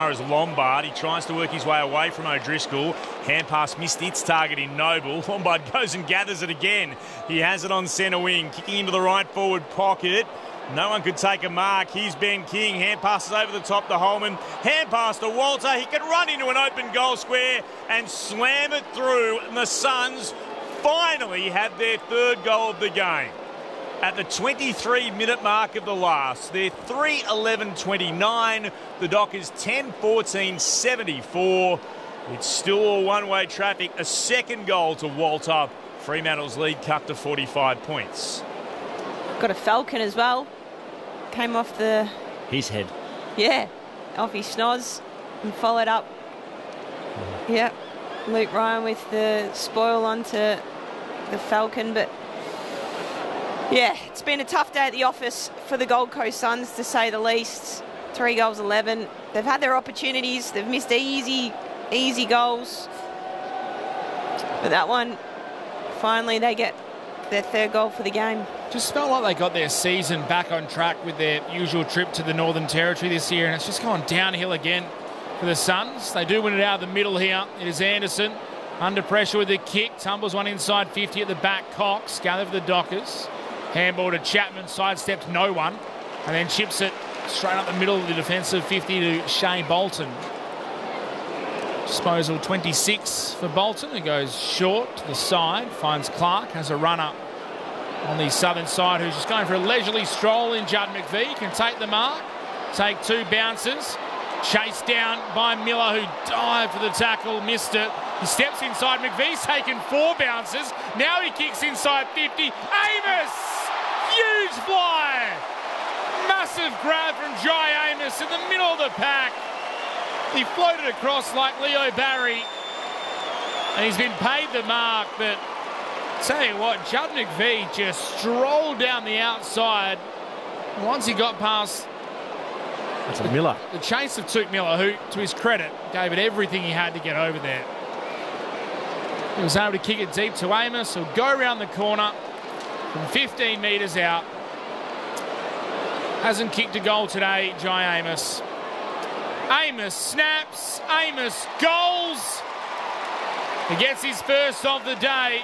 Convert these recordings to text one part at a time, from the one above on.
As Lombard, he tries to work his way away from O'Driscoll. Hand pass missed its target in Noble. Lombard goes and gathers it again. He has it on centre wing, kicking into the right forward pocket. No one could take a mark. Here's Ben King. Hand passes over the top to Holman. Hand pass to Walter. He can run into an open goal square and slam it through. And the Suns finally have their third goal of the game. At the 23-minute mark of the last, they're 3:11:29. The Dockers 10:14:74. It's still all one-way traffic. A second goal to Walter. Fremantle's lead cut to 45 points. Got a Falcon as well. Came off his head. Yeah, off his schnoz and followed up. Yeah, Luke Ryan with the spoil onto the Falcon, but yeah, it's been a tough day at the office for the Gold Coast Suns, to say the least. 3 goals, 11. They've had their opportunities. They've missed easy goals. But that one, finally they get their third goal for the game. Just felt like they got their season back on track with their usual trip to the Northern Territory this year, and it's just gone downhill again for the Suns. They do win it out of the middle here. It is Anderson under pressure with the kick. Tumbles one inside 50 at the back. Cox gathered for the Dockers. Handball to Chapman, sidesteps no one, and then chips it straight up the middle of the defensive 50 to Shea Bolton. Disposal 26 for Bolton, who goes short to the side, finds Clark, has a runner on the southern side who's just going for a leisurely stroll in Judd McVie. Can take the mark, take 2 bounces, chased down by Miller, who dived for the tackle, missed it. He steps inside, McVie's taken 4 bounces, now he kicks inside 50, Amos! Huge fly! Massive grab from Jai Amos in the middle of the pack. He floated across like Leo Barry, and he's been paid the mark, but tell you what, Judd McVie just strolled down the outside. Once he got past Miller, the chase of Touk Miller, who, to his credit, gave it everything he had to get over there. He was able to kick it deep to Amos, who'll go around the corner from 15 metres out. Hasn't kicked a goal today, Jai Amos. Amos snaps, Amos goals. He gets his first of the day.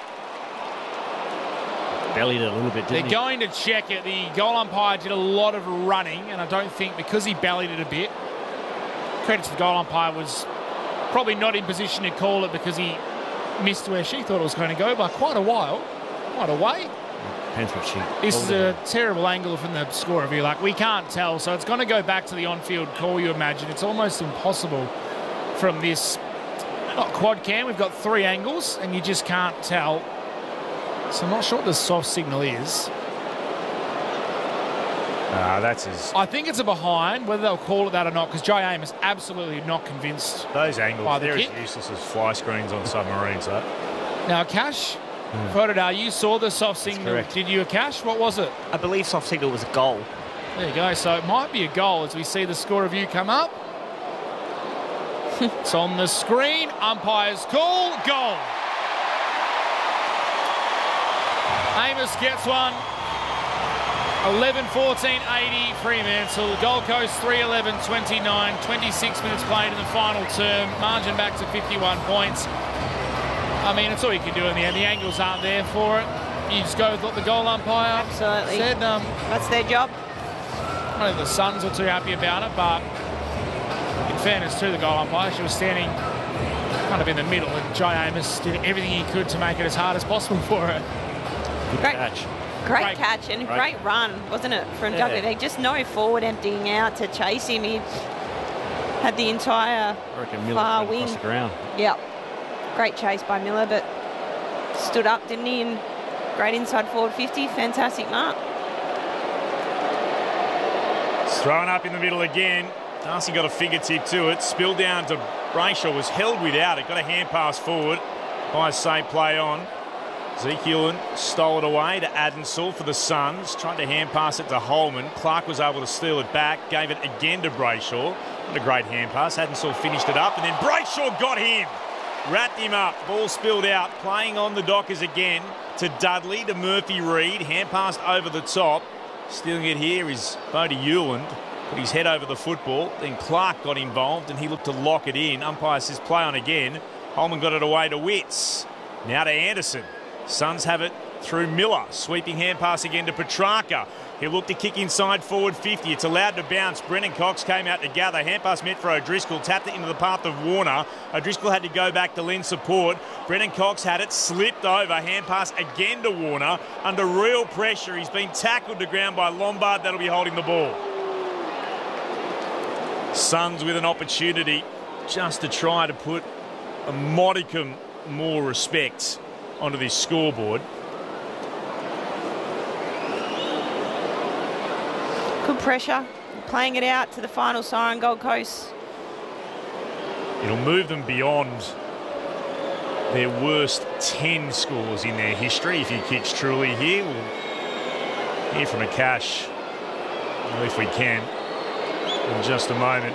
Bellied it a little bit, didn't he? They're going to check it. The goal umpire did a lot of running, and I don't think, because he bellied it a bit, credit to the goal umpire, was probably not in position to call it because he missed where she thought it was going to go by quite a while, quite a way. Depends what she... This is a terrible angle from the score review. Like, we can't tell, so it's going to go back to the on-field call, you imagine. It's almost impossible from this, not quad cam, we've got 3 angles, and you just can't tell. So I'm not sure what the soft signal is. That's his... I think it's a behind, whether they'll call it that or not, because Jai Amos absolutely not convinced. Those angles, they're kick. as useless as fly screens on submarines, though. Now, Cash, Fodadar, you saw the soft signal. Did you, Cash? What was it? I believe soft signal was a goal. There you go. So it might be a goal as we see the score review come up. It's on the screen. Umpire's call. Goal. Amos gets one. 11-14-80 Fremantle. Gold Coast 3-11-29. 26 minutes played in the final term. Margin back to 51 points. I mean, it's all you can do in the end. The angles aren't there for it. You just go with what the goal umpire said. That's their job. I don't think the Suns were too happy about it, but in fairness to the goal umpire, she was standing kind of in the middle, and Jai Amos did everything he could to make it as hard as possible for her. Good catch. Great catch and great run, wasn't it, from Douglas? They just no forward emptying out to chase him. He had the entire far wing. Across the ground. Yep. Great chase by Miller, but stood up, didn't he? And great inside forward 50. Fantastic mark. It's thrown up in the middle again. Darcy got a fingertip to it. Spilled down to Brayshaw. Was held without it. Got a hand pass forward by a safe play on. Ezekiel stole it away to Adensall for the Suns. Tried to hand pass it to Holman. Clark was able to steal it back. Gave it again to Brayshaw. What a great hand pass. Adensall finished it up, and then Brayshaw got him. Wrapped him up. Ball spilled out. Playing on the Dockers again to Dudley, to Murphy Reid. Hand passed over the top. Stealing it here is Bodie Hewland. put his head over the football. Then Clark got involved and he looked to lock it in. Umpire says play on again. Holman got it away to Witts. Now to Anderson. Suns have it through Miller. Sweeping hand pass again to Petrarca. He'll look to kick inside forward 50. It's allowed to bounce. Brennan Cox came out to gather. Hand pass meant for O'Driscoll. Tapped it into the path of Warner. O'Driscoll had to go back to lend support. Brennan Cox had it. Slipped over. Hand pass again to Warner. Under real pressure. He's been tackled to ground by Lombard. That'll be holding the ball. Suns with an opportunity just to try to put a modicum more respect onto this scoreboard. Good pressure, playing it out to the final siren, Gold Coast. It'll move them beyond their worst 10 scores in their history if he kicks truly here. We'll hear from Akash, if we can, in just a moment.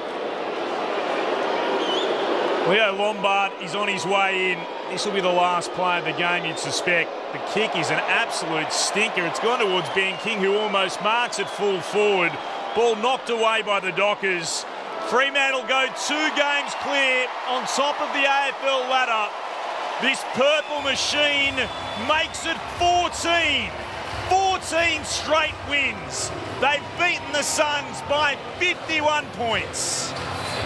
Leo Lombard is on his way in. This will be the last play of the game, you'd suspect. The kick is an absolute stinker. It's gone towards Ben King, who almost marks it full forward. Ball knocked away by the Dockers. Fremantle go 2 games clear on top of the AFL ladder. This purple machine makes it 14. 14 straight wins. They've beaten the Suns by 51 points.